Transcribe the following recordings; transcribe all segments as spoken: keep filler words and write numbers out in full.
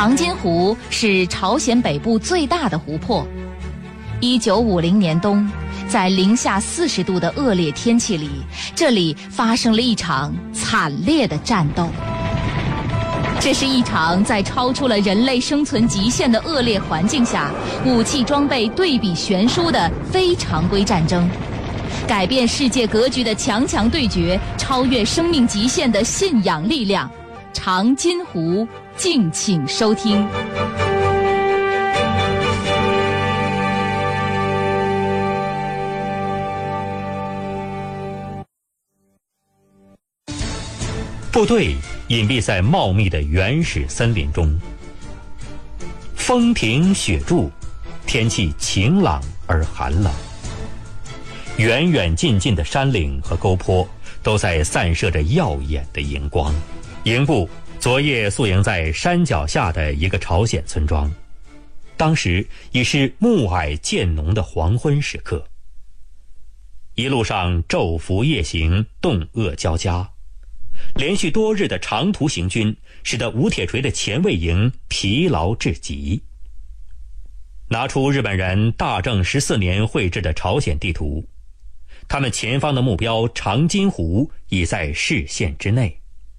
长津湖是朝鲜北部最大的湖泊。一九五零年冬，在零下四十度的恶劣天气里，这里发生了一场惨烈的战斗。这是一场在超出了人类生存极限的恶劣环境下，武器装备对比悬殊的非常规战争，改变世界格局的强强对决，超越生命极限的信仰力量。长津湖，敬请收听。 部队隐蔽在茂密的原始森林中，风停雪住，天气晴朗而寒冷。远远近近的山岭和沟坡都在散射着耀眼的荧光。营部昨夜宿营在山脚下的一个朝鲜村庄，当时已是暮霭渐浓的黄昏时刻。一路上昼伏夜行，冻饿交加，连续多日的长途行军使得吴铁锤的前卫营疲劳至极。拿出日本人大正十四年绘制的朝鲜地图，他们前方的目标长津湖已在视线之内。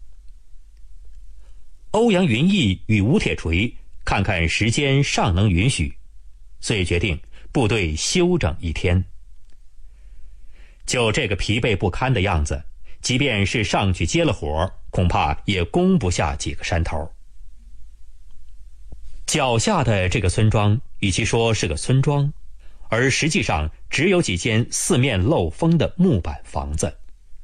欧阳云逸与吴铁锤看看时间尚能允许，遂决定部队休整一天。就这个疲惫不堪的样子，即便是上去接了火，恐怕也攻不下几个山头。脚下的这个村庄，与其说是个村庄，而实际上只有几间四面漏风的木板房子。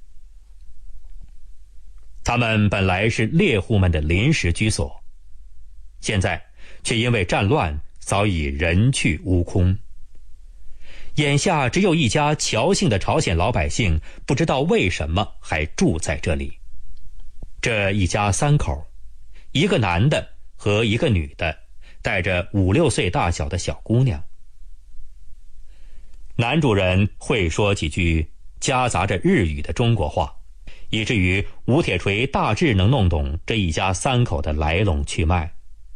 他们本来是猎户们的临时居所，现在却因为战乱早已人去屋空。眼下只有一家乔姓的朝鲜老百姓不知道为什么还住在这里。这一家三口，一个男的和一个女的，带着五六岁大小的小姑娘。男主人会说几句夹杂着日语的中国话，以至于吴铁锤大致能弄懂这一家三口的来龙去脉。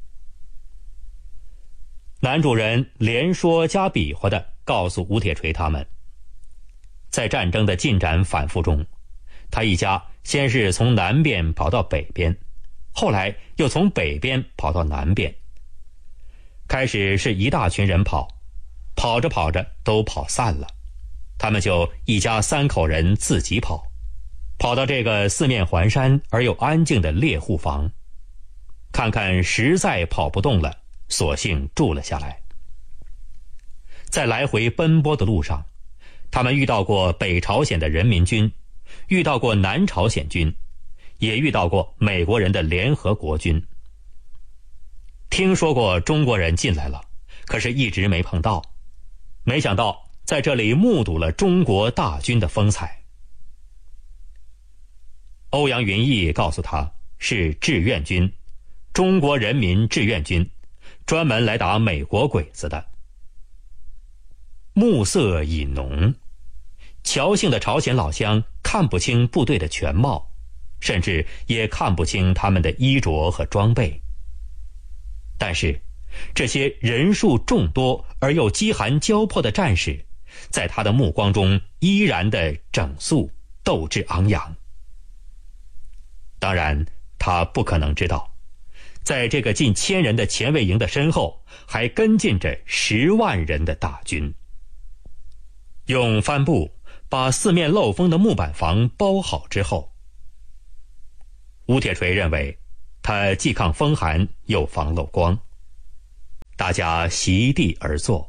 男主人连说加比划的告诉吴铁锤他们，在战争的进展反复中，他一家先是从南边跑到北边，后来又从北边跑到南边。开始是一大群人跑，跑着跑着都跑散了，他们就一家三口人自己跑，跑到这个四面环山而又安静的猎户房，看看实在跑不动了，索性住了下来。在来回奔波的路上，他们遇到过北朝鲜的人民军，遇到过南朝鲜军，也遇到过美国人的联合国军。听说过中国人进来了，可是一直没碰到，没想到在这里目睹了中国大军的风采。欧阳云逸告诉他，是志愿军，中国人民志愿军，专门来打美国鬼子的。暮色已浓，乔姓的朝鲜老乡看不清部队的全貌，甚至也看不清他们的衣着和装备。但是这些人数众多而又饥寒交迫的战士，在他的目光中依然的整肃，斗志昂扬。当然他不可能知道，在这个近千人的前卫营的身后，还跟进着十万人的大军。用帆布把四面漏风的木板房包好之后，吴铁锤认为它既抗风寒又防漏光。大家席地而坐，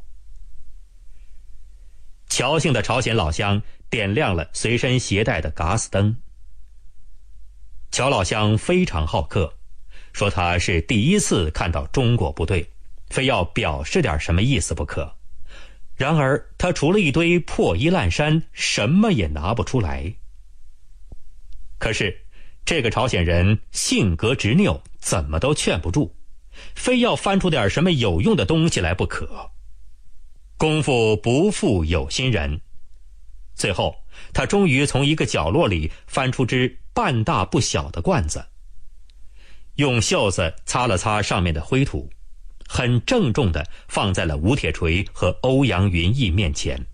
乔姓的朝鲜老乡点亮了随身携带的嘎斯灯。乔老乡非常好客，说他是第一次看到中国部队，非要表示点什么意思不可。然而他除了一堆破衣烂衫，什么也拿不出来。可是这个朝鲜人性格执拗，怎么都劝不住，非要翻出点什么有用的东西来不可。功夫不负有心人，最后他终于从一个角落里翻出只半大不小的罐子。 用袖子擦了擦上面的灰土，很郑重地放在了吴铁锤和欧阳云逸面前。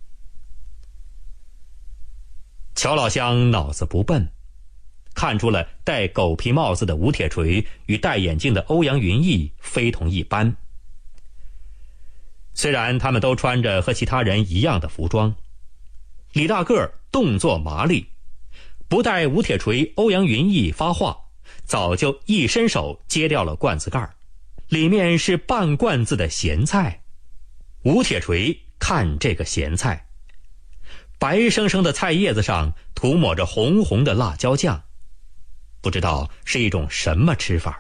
乔老乡脑子不笨，看出了戴狗皮帽子的吴铁锤与戴眼镜的欧阳云逸非同一般。虽然他们都穿着和其他人一样的服装，李大个儿动作麻利，不待吴铁锤、欧阳云逸发话，早就一伸手揭掉了罐子盖，里面是半罐子的咸菜。吴铁锤看这个咸菜，白生生的菜叶子上涂抹着红红的辣椒酱，不知道是一种什么吃法。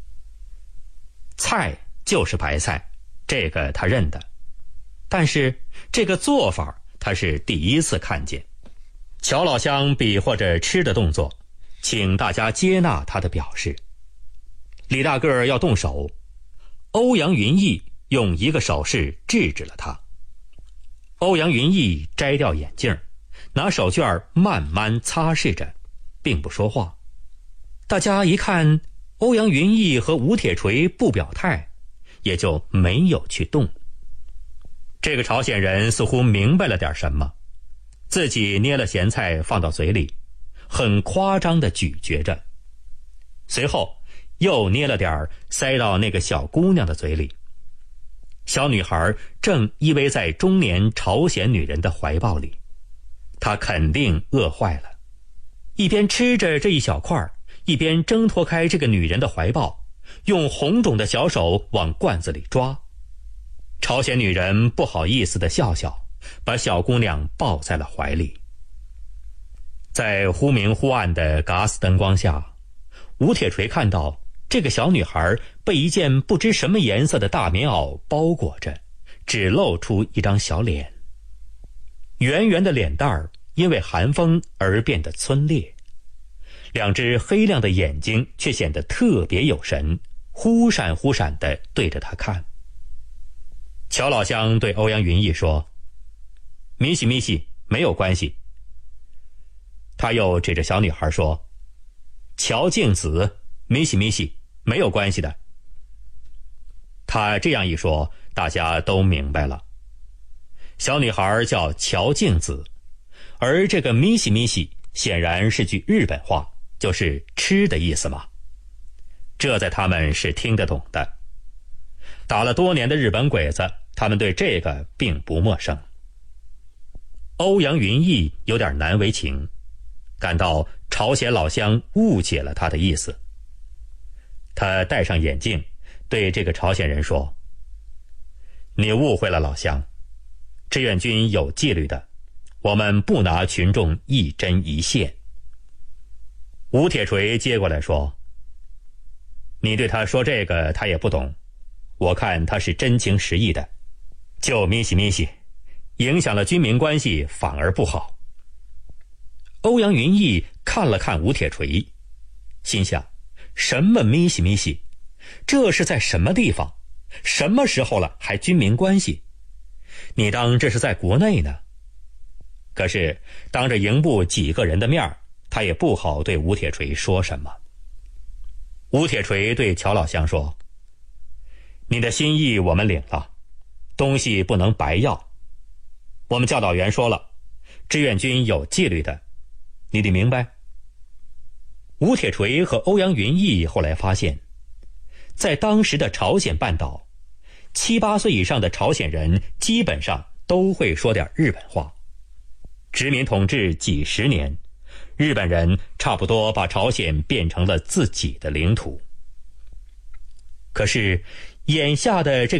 菜就是白菜，这个他认得，但是这个做法他是第一次看见。乔老乡比划着吃的动作，请大家接纳他的表示。李大个儿要动手，欧阳云逸用一个手势制止了他。欧阳云逸摘掉眼镜，拿手绢慢慢擦拭着，并不说话。大家一看欧阳云逸和吴铁锤不表态，也就没有去动。这个朝鲜人似乎明白了点什么，自己捏了咸菜放到嘴里，很夸张地咀嚼着，随后又捏了点塞到那个小姑娘的嘴里。小女孩正依偎在中年朝鲜女人的怀抱里，她肯定饿坏了，一边吃着这一小块，一边挣脱开这个女人的怀抱，用红肿的小手往罐子里抓。朝鲜女人不好意思地笑笑，把小姑娘抱在了怀里。在忽明忽暗的 gas 灯光下，吴铁锤看到这个小女孩被一件不知什么颜色的大棉袄包裹着，只露出一张小脸。圆圆的脸蛋儿因为寒风而变得皴裂，两只黑亮的眼睛却显得特别有神，忽闪忽闪地对着他看。乔老乡对欧阳云逸说：“咪西咪西，没有关系。”他又指着小女孩说：“乔静子，咪西咪西，没有关系的。”他这样一说，大家都明白了。小女孩叫乔静子，而这个咪西咪西显然是句日本话，就是吃的意思嘛。这在他们是听得懂的。打了多年的日本鬼子，他们对这个并不陌生。欧阳云逸有点难为情，感到朝鲜老乡误解了他的意思。他戴上眼镜，对这个朝鲜人说：“你误会了老乡，志愿军有纪律的，我们不拿群众一针一线。”吴铁锤接过来说：“你对他说这个他也不懂，我看他是真情实意的，就咪西咪西，影响了军民关系反而不好。”欧阳云逸看了看吴铁锤，心想：什么咪西咪西，这是在什么地方？什么时候了还军民关系？你当这是在国内呢？可是当着营部几个人的面，他也不好对吴铁锤说什么。吴铁锤对乔老乡说：“你的心意我们领了，东西不能白要。我们教导员说了，志愿军有纪律的，你得明白。”吴铁锤和欧阳云逸后来发现，在当时的朝鲜半岛，七八岁以上的朝鲜人基本上都会说点日本话。殖民统治几十年，日本人差不多把朝鲜变成了自己的领土。可是眼下的这个